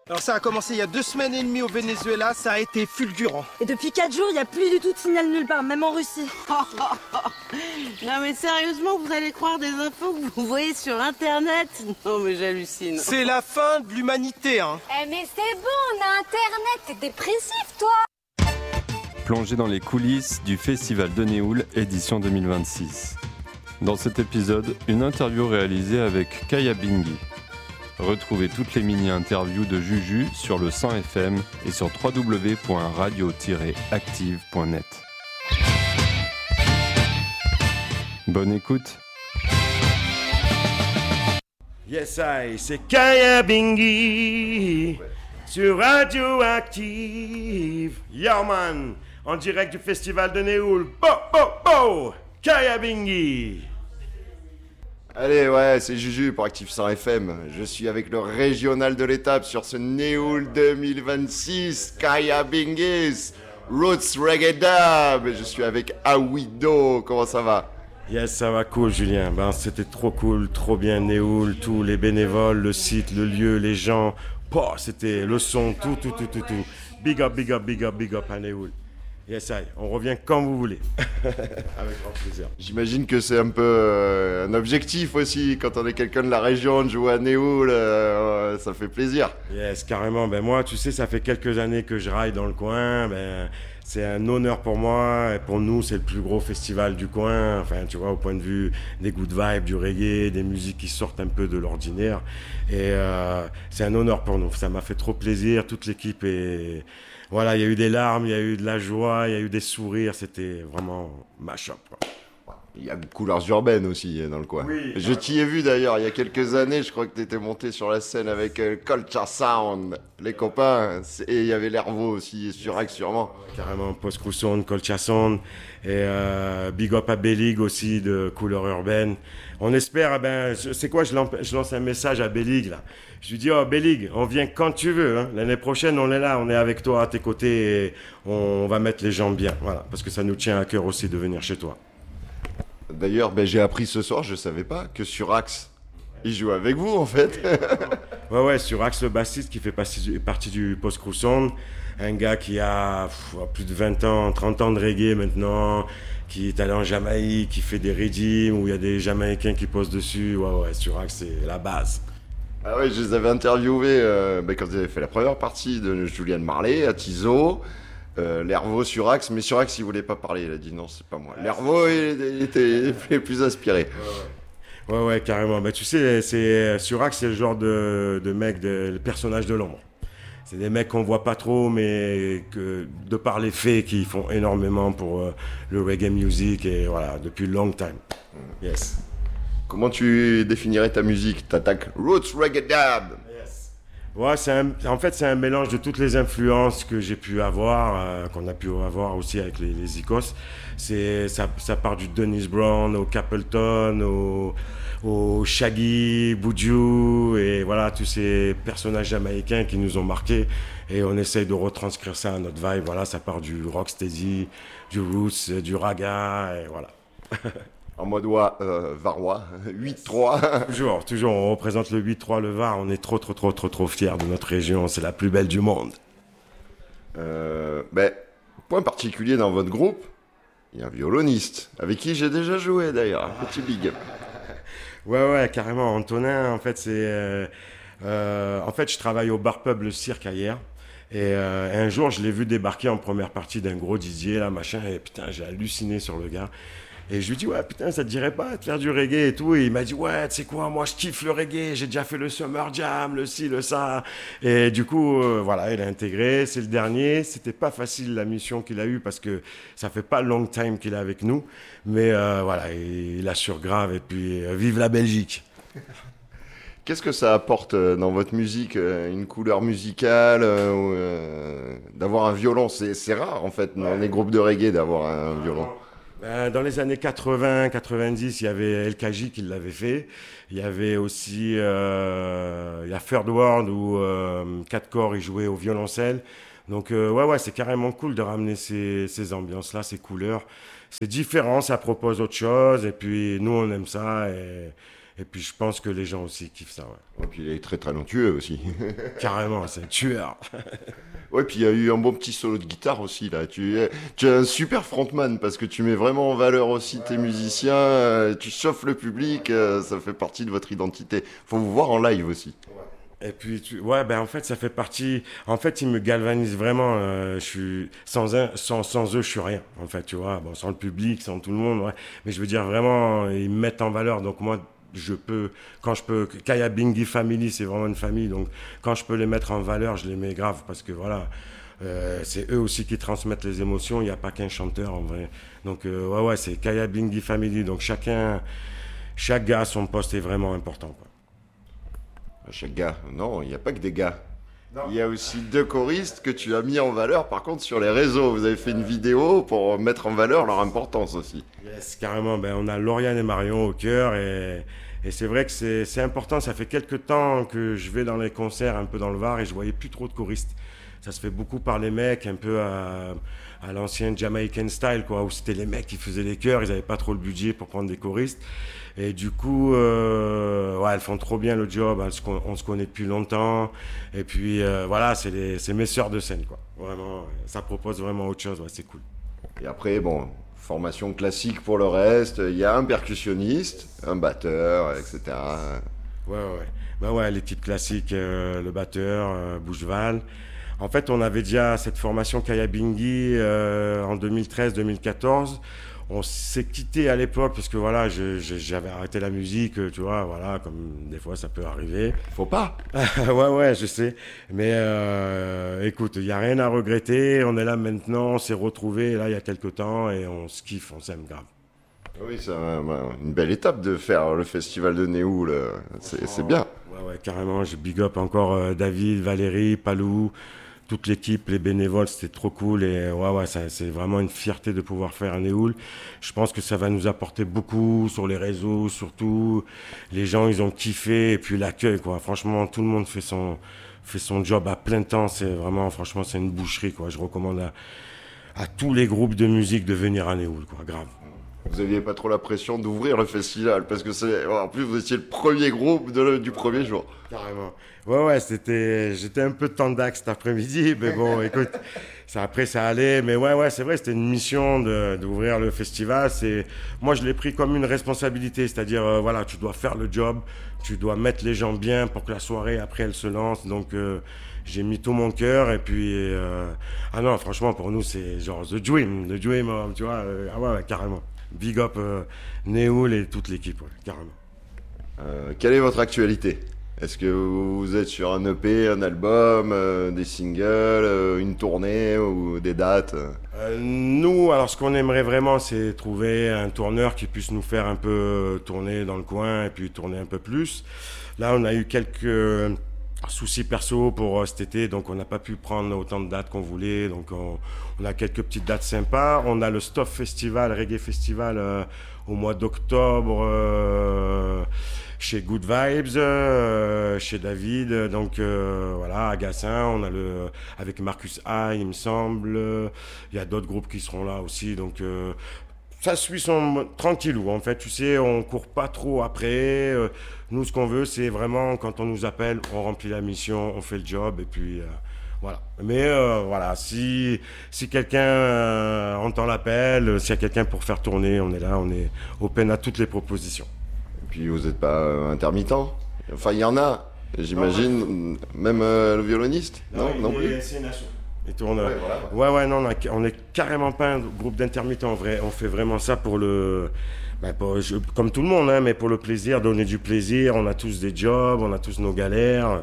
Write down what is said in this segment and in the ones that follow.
Alors ça a commencé il y a 2 semaines et demie au Venezuela, ça a été fulgurant. Et depuis 4 jours, il n'y a plus du tout de signal nulle part, même en Russie. Non mais sérieusement, vous allez croire des infos que vous voyez sur internet? Non mais j'hallucine. C'est la fin de l'humanité, hein. Eh mais c'est bon, on a internet, t'es dépressif toi. Plongez dans les coulisses du Festival de Néoul édition 2026. Dans cet épisode, une interview réalisée avec Kaya Bingui. Retrouvez toutes les mini-interviews de Juju sur le 100 FM et sur www.radio-active.net. Bonne écoute. Yes, c'est Kaya Bingui sur Radioactive. Yo man, en direct du Festival de Néoul. Kaya Bingui. Allez, ouais, c'est Juju pour Active 100 FM. Je suis avec le régional de l'étape sur ce Néoul 2026. Kaya Bingis, Roots Reggae Dub. Je suis avec Awido. Comment ça va? Yes, ça va cool, Julien. Ben, c'était trop cool, trop bien, Néoul, tous les bénévoles, le site, le lieu, les gens. C'était le son, tout. Big up à Néoul. Yes, on revient quand vous voulez. Avec grand plaisir. J'imagine que c'est un peu un objectif aussi. Quand on est quelqu'un de la région, de jouer à Néoul, ça fait plaisir. Yes, carrément. Ben moi, tu sais, ça fait quelques années que je raille dans le coin. Ben, c'est un honneur pour moi. Et pour nous, c'est le plus gros festival du coin. Enfin, tu vois, au point de vue des good vibes, du reggae, des musiques qui sortent un peu de l'ordinaire. Et c'est un honneur pour nous. Ça m'a fait trop plaisir. Toute l'équipe est... Voilà, il y a eu des larmes, il y a eu de la joie, il y a eu des sourires, c'était vraiment mash-up. Il y a couleurs urbaines aussi dans le coin. Oui. Je t'y ai vu d'ailleurs il y a quelques années, je crois que tu étais monté sur la scène avec Culture Sound, les copains, et il y avait l'Hervo aussi, Surax sûrement. Carrément, Post Crew Sound, Culture Sound, et Big Up à Belig aussi de couleurs urbaines. On espère, c'est quoi, je lance un message à Belig là. Je lui dis, Belig, on vient quand tu veux, hein. L'année prochaine on est là, on est avec toi à tes côtés et on va mettre les gens bien, voilà, parce que ça nous tient à cœur aussi de venir chez toi. D'ailleurs, j'ai appris ce soir, je savais pas, que Surax, il joue avec vous en fait. Ouais, Surax le bassiste qui fait partie du Post Crew Sound, un gars qui a plus de 20 ans, 30 ans de reggae maintenant, qui est allé en Jamaïque, qui fait des redeems où il y a des Jamaïcains qui posent dessus. Ouais, Surax c'est la base. Ah ouais, je les avais interviewés quand ils avaient fait la première partie de Julian Marley à Tizo. L'Hervo, Surax, mais Surax il voulait pas parler, il a dit non, c'est pas moi. L'Hervo il était plus inspiré. Ouais, carrément. Tu sais, Surax, c'est le genre de mec, le personnage de l'ombre. C'est des mecs qu'on voit pas trop, mais que de par les faits, qui font énormément pour le reggae music et voilà, depuis long time. Yes. Comment tu définirais ta musique? T'attaques Roots Reggae Dub. Ouais, c'est un mélange de toutes les influences que j'ai pu avoir, qu'on a pu avoir aussi avec les Icos. Ça part du Dennis Brown au Capleton, au Shaggy, Buju, et voilà, tous ces personnages jamaïcains qui nous ont marqués. Et on essaye de retranscrire ça à notre vibe. Voilà, ça part du rocksteady, du roots, du raga, et voilà. En mode varois, 8-3. Toujours, on représente le 8-3, le Var. On est trop fiers de notre région. C'est la plus belle du monde. Point particulier dans votre groupe, il y a un violoniste, avec qui j'ai déjà joué d'ailleurs, un petit big up. Ouais, carrément. Antonin, en fait, je travaille au bar pub Le Cirque hier. Et un jour, je l'ai vu débarquer en première partie d'un gros Didier, là, machin. Et putain, j'ai halluciné sur le gars. Et je lui dis, ouais, putain, ça te dirait pas de faire du reggae et tout? Et il m'a dit, ouais, tu sais quoi, moi, je kiffe le reggae, j'ai déjà fait le Summer Jam, le ci, le ça. Et du coup, voilà, il a intégré, c'est le dernier. C'était pas facile, la mission qu'il a eue, parce que ça fait pas long time qu'il est avec nous. Mais voilà, il assure grave, et puis vive la Belgique. Qu'est-ce que ça apporte dans votre musique, une couleur musicale, d'avoir un violon? C'est rare, en fait, dans les groupes de reggae, d'avoir un violon. Dans les années 80-90, il y avait El Kaji qui l'avait fait. Il y avait aussi il y a Third World où 4 corps il jouait au violoncelle. Donc ouais, c'est carrément cool de ramener ces ambiances-là, ces couleurs. C'est différent, ça propose autre chose. Et puis nous, on aime ça. Et puis je pense que les gens aussi kiffent ça, ouais. Et puis il est très talentueux aussi. Carrément, c'est un tueur. Ouais, puis il y a eu un bon petit solo de guitare aussi là. Tu es un super frontman parce que tu mets vraiment en valeur aussi tes musiciens, tu chauffes le public, ça fait partie de votre identité. Faut vous voir en live aussi. Et puis, en fait, ça fait partie. En fait, ils me galvanisent vraiment. Je suis sans eux, je suis rien. En fait, tu vois, bon, sans le public, sans tout le monde, ouais. Mais je veux dire vraiment, ils me mettent en valeur. Donc moi, Kaya Bingy Family, c'est vraiment une famille. Donc quand je peux les mettre en valeur, je les mets grave parce que voilà. C'est eux aussi qui transmettent les émotions. Il n'y a pas qu'un chanteur en vrai. Donc c'est Kaya Bingy Family. Donc chaque gars à son poste est vraiment important, quoi. Chaque gars, non, il n'y a pas que des gars. Non. Il y a aussi 2 choristes que tu as mis en valeur, par contre, sur les réseaux. Vous avez fait une vidéo pour mettre en valeur leur importance aussi. Yes, carrément. On a Lauriane et Marion au cœur et c'est vrai que c'est important. Ça fait quelques temps que je vais dans les concerts un peu dans le Var et je voyais plus trop de choristes. Ça se fait beaucoup par les mecs, un peu à l'ancien Jamaican style, quoi, où c'était les mecs qui faisaient les chœurs, ils n'avaient pas trop le budget pour prendre des choristes. Et du coup, elles font trop bien le job, on se connaît depuis longtemps. Et puis, c'est mes sœurs de scène, quoi. Vraiment, ça propose vraiment autre chose, ouais, c'est cool. Et après, bon, formation classique pour le reste, il y a un percussionniste, un batteur, etc. Ouais, l'équipe classique, le batteur, Boucheval. En fait, on avait déjà cette formation Kaya Bingy en 2013-2014. On s'est quitté à l'époque parce que voilà, j'avais arrêté la musique, tu vois, voilà, comme des fois ça peut arriver. Faut pas. Ouais, je sais. Mais écoute, il n'y a rien à regretter. On est là maintenant, on s'est retrouvés là il y a quelques temps et on se kiffe, on s'aime grave. Oui, c'est une belle étape de faire le festival de Néoul. C'est bien. Ouais, carrément. Je big up encore David, Valérie, Palou. Toute l'équipe, les bénévoles, c'était trop cool et c'est vraiment une fierté de pouvoir faire un Néoul. Je pense que ça va nous apporter beaucoup sur les réseaux, surtout les gens ils ont kiffé et puis l'accueil, quoi. Franchement, tout le monde fait son job à plein temps. C'est vraiment, franchement, c'est une boucherie, quoi. Je recommande à tous les groupes de musique de venir à Néoul, quoi. Grave. Vous aviez pas trop la pression d'ouvrir le festival parce que en plus vous étiez le premier groupe du premier jour. Carrément. Ouais, j'étais un peu tendax cet après-midi, mais bon, écoute, après ça allait, mais ouais, c'est vrai, c'était une mission d'ouvrir le festival. Moi, je l'ai pris comme une responsabilité, c'est-à-dire, tu dois faire le job, tu dois mettre les gens bien pour que la soirée, après, elle se lance. Donc, j'ai mis tout mon cœur, et puis, non, franchement, pour nous, c'est genre the dream, tu vois, carrément. Big up Néoul et toute l'équipe, ouais, carrément. Quelle est votre actualité ? Est-ce que vous êtes sur un EP, un album, des singles, une tournée ou des dates ? Nous, alors ce qu'on aimerait vraiment, c'est trouver un tourneur qui puisse nous faire un peu tourner dans le coin et puis tourner un peu plus. Là, on a eu quelques soucis perso pour cet été, donc on n'a pas pu prendre autant de dates qu'on voulait. Donc on a quelques petites dates sympas. On a le Stuff Festival, Reggae Festival au mois d'octobre. Chez Good Vibes, chez David, donc à Gassin, on a avec Marcus A, il me semble, il y a d'autres groupes qui seront là aussi, donc ça suit tranquillou, en fait, tu sais, on court pas trop après, nous ce qu'on veut c'est vraiment quand on nous appelle, on remplit la mission, on fait le job et puis voilà. Mais si quelqu'un entend l'appel, s'il y a quelqu'un pour faire tourner, on est là, on est open à toutes les propositions. Puis vous n'êtes pas intermittent ? Enfin, il y en a, j'imagine, même le violoniste ? Non plus. C'est une asso. Il tourne. Non, on est carrément pas un groupe d'intermittents, en vrai. On fait vraiment ça pour comme tout le monde, hein, mais pour le plaisir, donner du plaisir. On a tous des jobs, on a tous nos galères.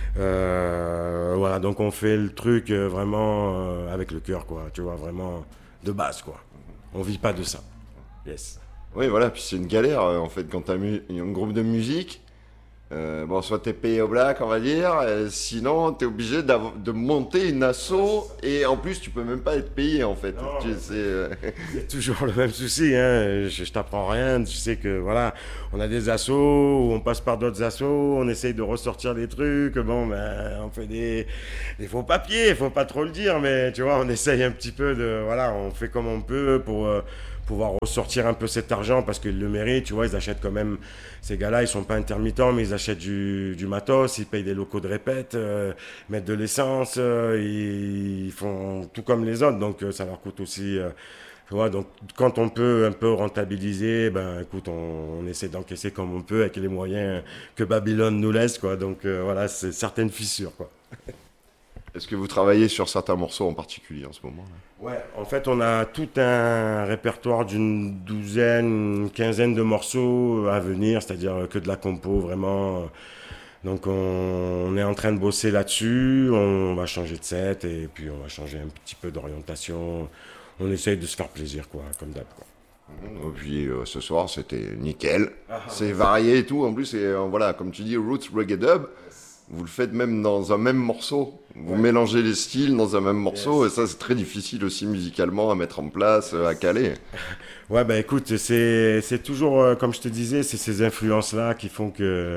Donc on fait le truc vraiment avec le cœur, quoi. Tu vois, vraiment de base, quoi. On vit pas de ça. Yes. Oui, voilà, puis c'est une galère en fait quand t'as un groupe de musique. Soit t'es payé au black, on va dire, sinon t'es obligé de monter une asso et en plus tu peux même pas être payé en fait. C'est toujours le même souci, hein. Je t'apprends rien, tu sais que voilà, on a des assos, on passe par d'autres assos, on essaye de ressortir des trucs, on fait des faux papiers, faut pas trop le dire, mais tu vois, on essaye un petit peu on fait comme on peut pouvoir ressortir un peu cet argent parce qu'ils le méritent, tu vois, ils achètent quand même, ces gars-là, ils sont pas intermittents, mais ils achètent du matos, ils payent des locaux de répète, mettent de l'essence, ils font tout comme les autres, donc ça leur coûte aussi... tu vois, donc quand on peut un peu rentabiliser, ben écoute, on essaie d'encaisser comme on peut avec les moyens que Babylone nous laisse, quoi. Donc voilà, c'est certaines fissures, quoi. Est-ce que vous travaillez sur certains morceaux en particulier en ce moment là? Ouais, en fait, on a tout un répertoire d'une douzaine, une quinzaine de morceaux à venir, c'est-à-dire que de la compo, vraiment. Donc on est en train de bosser là-dessus, on va changer de set et puis on va changer un petit peu d'orientation. On essaye de se faire plaisir, quoi, comme d'hab, quoi. Et puis ce soir c'était nickel, c'est varié et tout, en plus c'est voilà, comme tu dis, roots reggae dub, vous le faites même dans un même morceau, vous mélangez les styles dans un même morceau, et ça c'est très difficile aussi musicalement à mettre en place, à caler. Ouais, bah écoute, c'est toujours, comme je te disais, c'est ces influences-là qui font que...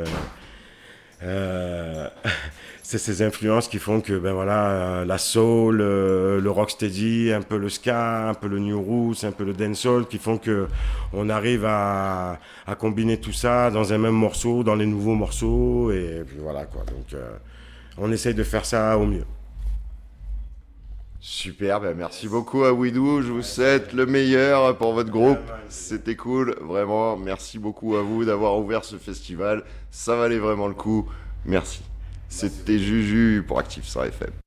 c'est ces influences qui font que ben voilà, la soul, le rocksteady, un peu le ska, un peu le new roots, un peu le dancehall, qui font que on arrive à combiner tout ça dans un même morceau, dans les nouveaux morceaux, et puis voilà quoi. Donc on essaye de faire ça au mieux. Super, ben merci beaucoup à Widou, je vous souhaite le meilleur pour votre groupe, c'était cool, vraiment, merci beaucoup à vous d'avoir ouvert ce festival, ça valait vraiment le coup, merci. C'était Juju pour Active 100 FM.